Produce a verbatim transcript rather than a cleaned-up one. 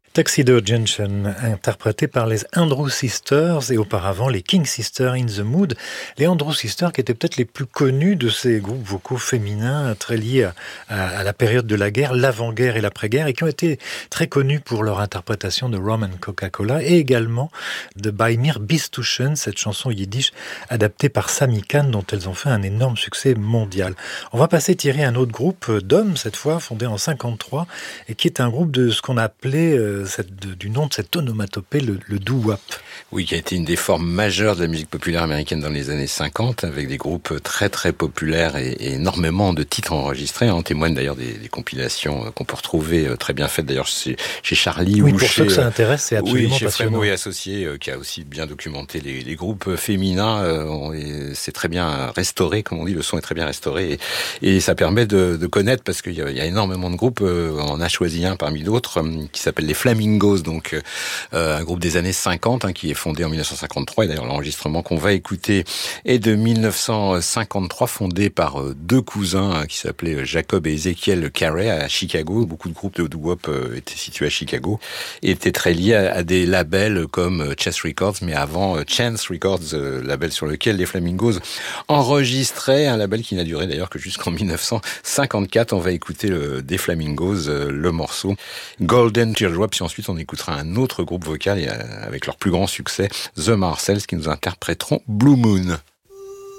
Tuxedo Junction, interprété par les Andrew Sisters et auparavant les King Sisters in the Mood. Les Andrew Sisters qui étaient peut-être les plus connus de ces groupes vocaux féminins très liés à, à, à la période de la guerre, l'avant-guerre et l'après-guerre, et qui ont été très connus pour leur interprétation de Rum and Coca-Cola et également de Bei mir bist du schön, cette chanson yiddish adaptée par Sami Khan dont elles ont fait un énorme succès mondial. On va passer tirer un autre groupe d'hommes cette fois, fondé en cinquante-trois et qui est un groupe de ce qu'on a appelé euh, Cette, de, du nom de cette onomatopée, le, le doo-wop. Oui, qui a été une des formes majeures de la musique populaire américaine dans les années cinquante, avec des groupes très très populaires et, et énormément de titres enregistrés. En témoignent d'ailleurs des, des compilations qu'on peut retrouver très bien faites d'ailleurs chez, chez Charlie oui, ou pour chez... ceux que ça intéresse, c'est absolument oui, chez passionnant. Frémo et Associés, qui a aussi bien documenté les, les groupes féminins. Euh, c'est très bien restauré, comme on dit, le son est très bien restauré. Et, et ça permet de, de connaître, parce qu'il y a, il y a énormément de groupes, on a choisi un parmi d'autres, qui s'appelle les Flamingos, donc euh, un groupe des années cinquante hein, qui est fondé en mille neuf cent cinquante-trois, et d'ailleurs l'enregistrement qu'on va écouter est de mille neuf cent cinquantre-trois, fondé par euh, deux cousins hein, qui s'appelaient Jacob et Ezekiel Carey à Chicago. Beaucoup de groupes de doo-wop euh, étaient situés à Chicago et étaient très liés à, à des labels comme euh, Chess Records, mais avant euh, Chance Records, euh, label sur lequel les Flamingos enregistraient, un label qui n'a duré d'ailleurs que jusqu'en mille neuf cent cinquante-quatre. On va écouter le, des Flamingos, euh, le morceau Golden Teardrop, puis ensuite on écoutera un autre groupe vocal et avec leur plus grand succès, The Marcells, qui nous interpréteront Blue Moon.